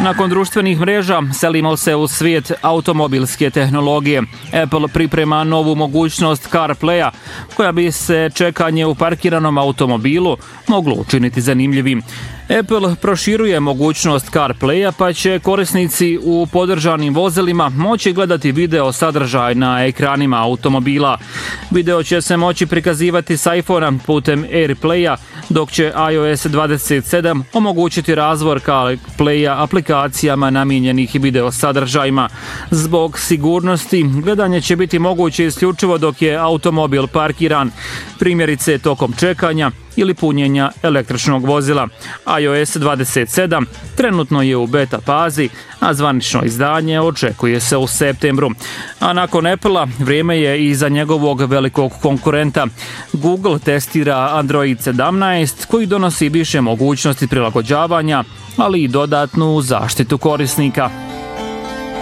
Nakon društvenih mreža selimo se u svijet automobilske tehnologije. Apple priprema novu mogućnost CarPlaya koja bi se čekanje u parkiranom automobilu moglo učiniti zanimljivim. Apple proširuje mogućnost CarPlaya pa će korisnici u podržanim vozilima moći gledati video sadržaj na ekranima automobila. Video će se moći prikazivati s iPhone-a putem AirPlaya, dok će iOS 27 omogućiti razvoj CarPlaya aplikacijama namijenjenih video sadržajima. Zbog sigurnosti, gledanje će biti moguće isključivo dok je automobil parkiran, primjerice tokom čekanja ili punjenja električnog vozila. iOS 27 trenutno je u beta fazi, a zvanično izdanje očekuje se u septembru. A nakon Apple-a vrijeme je i za njegovog velikog konkurenta. Google testira Android 17 koji donosi više mogućnosti prilagođavanja, ali i dodatnu zaštitu korisnika.